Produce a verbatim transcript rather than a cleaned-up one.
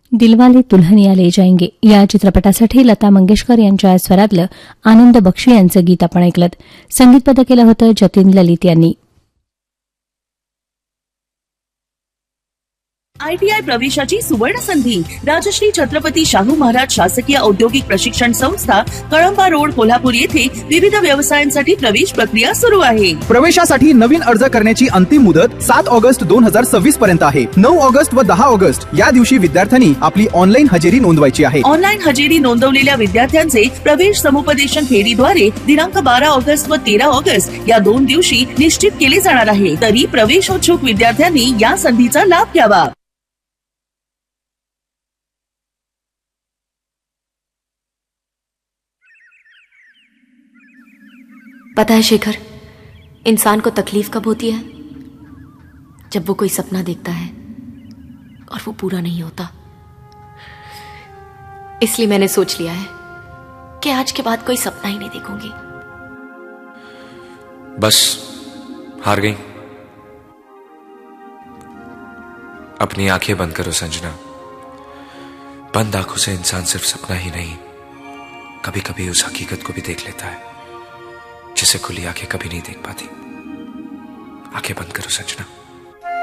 दिलवाले दुल्हनिया ले जाएंगे या चित्रपटासाठी लता मंगेशकर यांच्या स्वरातलं आनंद बक्षी यांचं गीत आपण ऐकलं. संगीतबद्ध केलं होतं जतीन ललित यांनी. आयटीआय प्रवेशाची सुवर्ण संधी. राजश्री छत्रपती शाहू महाराज शासकीय औद्योगिक प्रशिक्षण संस्था, कळंबा रोड, कोल्हापूर येथे विविध व्यवसायांसाठी प्रवेश प्रक्रिया सुरू आहे. प्रवेशासाठी नवीन अर्ज करण्याची अंतिम मुदत सात ऑगस्ट दोन हजार सव्वीस पर्यंत आहे. नऊ ऑगस्ट व दहा ऑगस्ट या दिवशी विद्यार्थ्यांनी आपली ऑनलाईन हजेरी नोंदवायची आहे. ऑनलाईन हजेरी नोंदवलेल्या विद्यार्थ्यांचे प्रवेश समुपदेशन फेरीद्वारे दिनांक बारा ऑगस्ट व तेरा ऑगस्ट या दोन दिवशी निश्चित केले जाणार आहे. तरी प्रवेशोत्सुक विद्यार्थ्यांनी या संधीचा लाभ घ्यावा. पता है शेखर, इंसान को तकलीफ कब होती है? जब वो कोई सपना देखता है और वो पूरा नहीं होता. इसलिए मैंने सोच लिया है कि आज के बाद कोई सपना ही नहीं देखूंगी. बस हार गई. अपनी आंखें बंद करो संजना. बंद आंखों से इंसान सिर्फ सपना ही नहीं, कभी कभी उस हकीकत को भी देख लेता है जिसे खुली आंखें कभी नहीं देख पाती. आंखें बंद करो संजना.